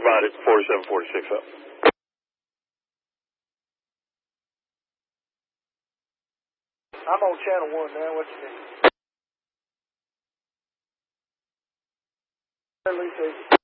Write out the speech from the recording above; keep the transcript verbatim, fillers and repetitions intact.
provided, forty-seven forty-six up. I'm on channel one now. What you need? Lisa.